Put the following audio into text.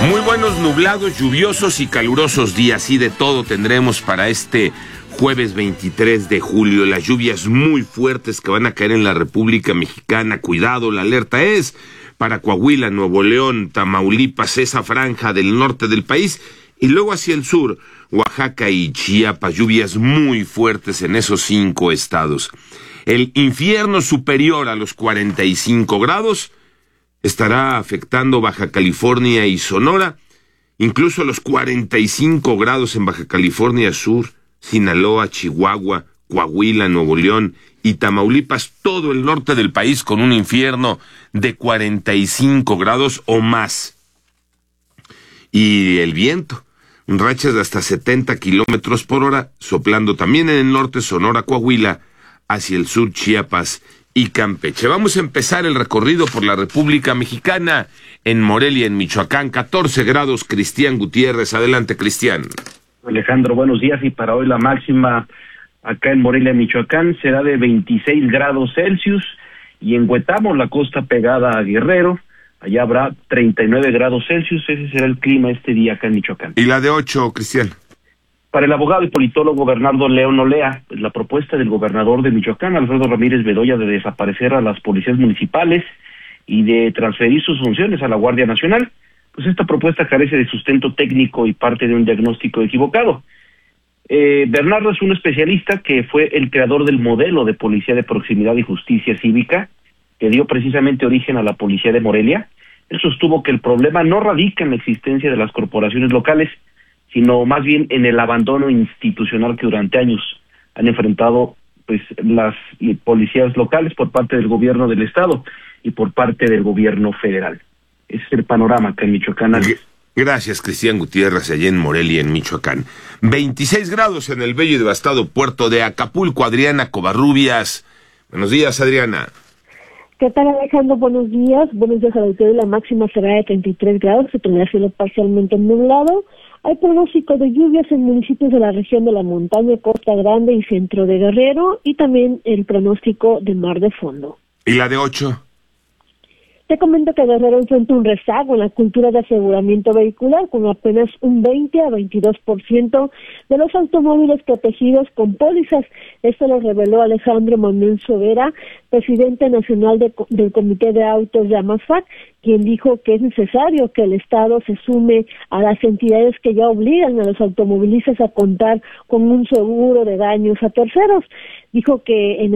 Muy buenos, nublados, lluviosos y calurosos días, y de todo tendremos para este jueves 23 de julio. Las lluvias muy fuertes que van a caer en la República Mexicana. Cuidado, la alerta es para Coahuila, Nuevo León, Tamaulipas, esa franja del norte del país, y luego hacia el sur, Oaxaca y Chiapas. Lluvias muy fuertes en esos 5 estados. El infierno superior a los 45 grados estará afectando Baja California y Sonora, incluso los 45 grados en Baja California Sur, Sinaloa, Chihuahua, Coahuila, Nuevo León y Tamaulipas, todo el norte del país con un infierno de 45 grados o más. Y el viento, rachas de hasta 70 kilómetros por hora, soplando también en el norte, Sonora, Coahuila, hacia el sur, Chiapas y Campeche. Vamos a empezar el recorrido por la República Mexicana. En Morelia, en Michoacán, 14 grados, Cristian Gutiérrez. Adelante, Cristian. Alejandro, buenos días. Y para hoy la máxima acá en Morelia, Michoacán, será de 26 grados Celsius. Y en Huetamo, la costa pegada a Guerrero, allá habrá 39 grados Celsius. Ese será el clima este día acá en Michoacán. ¿Y la de 8, Cristian? Para el abogado y politólogo Bernardo León Olea, pues la propuesta del gobernador de Michoacán, Alfredo Ramírez Bedoya, de desaparecer a las policías municipales y de transferir sus funciones a la Guardia Nacional, pues esta propuesta carece de sustento técnico y parte de un diagnóstico equivocado. Bernardo es un especialista que fue el creador del modelo de policía de proximidad y justicia cívica, que dio precisamente origen a la policía de Morelia. Él sostuvo que el problema no radica en la existencia de las corporaciones locales, sino más bien en el abandono institucional que durante años han enfrentado pues las policías locales por parte del gobierno del estado y por parte del gobierno federal. Ese es el panorama acá en Michoacán. Gracias, Cristian Gutiérrez, allá en Morelia, en Michoacán. 26 grados en el bello y devastado puerto de Acapulco. Adriana Covarrubias. Buenos días, Adriana. ¿Qué tal, Alejandro? Buenos días. Buenos días a la auditoría. La máxima será de 33 grados, se tendrá cielo parcialmente nublado. Hay pronóstico de lluvias en municipios de la región de la montaña, Costa Grande y centro de Guerrero, y también el pronóstico de mar de fondo. ¿Y la de 8? Te comento que Guerrero enfrenta un rezago en la cultura de aseguramiento vehicular, con apenas un 20 a 22% de los automóviles protegidos con pólizas. Esto lo reveló Alejandro Manuel Sobera, presidente nacional del Comité de Autos de AMAFAC, quien dijo que es necesario que el Estado se sume a las entidades que ya obligan a los automovilistas a contar con un seguro de daños a terceros. Dijo que en